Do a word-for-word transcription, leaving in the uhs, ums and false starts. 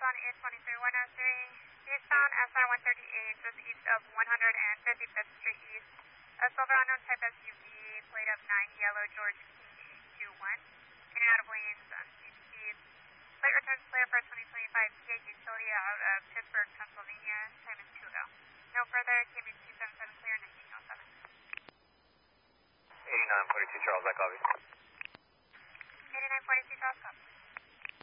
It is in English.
on eight twenty-three one oh three, eastbound S R one thirty-eight, just east of one hundred fifty-fifth Street East. A Silverado type S U V, plate of nine yellow George King eight two one, in and out of lanes, unseen speeds. Plate returns clear for twenty twenty-five Kia Utility out of Pittsburgh, Pennsylvania, time is two oh. No further, K M two seven seven clear, nineteen oh seven. eighty-nine forty-two Charles, I copy.